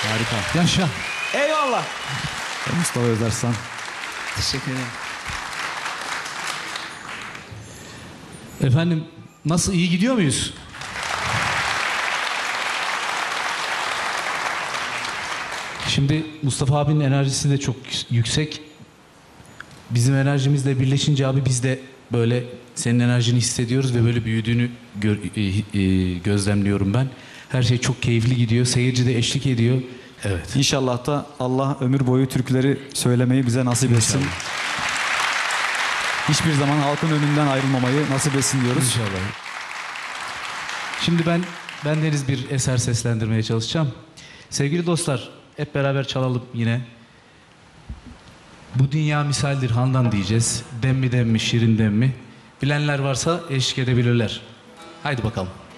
Harika. Yaşa. Eyvallah. Mustafa Özarslan. Teşekkür ederim. Efendim nasıl, iyi gidiyor muyuz? Şimdi Mustafa abinin enerjisi de çok yüksek. Bizim enerjimizle birleşince abi biz de böyle senin enerjini hissediyoruz ve böyle büyüdüğünü gözlemliyorum ben. Her şey çok keyifli gidiyor. Seyirci de eşlik ediyor. Evet. İnşallah da Allah ömür boyu türküleri söylemeyi bize nasip etsin. İnşallah. Hiçbir zaman halkın önünden ayrılmamayı nasip etsin diyoruz. İnşallah. Şimdi ben Deniz bir eser seslendirmeye çalışacağım. Sevgili dostlar, hep beraber çalalım yine. Bu dünya misaldir Handan diyeceğiz. Dem mi dem mi, şirin dem mi? Bilenler varsa eşlik edebilirler. Haydi bakalım.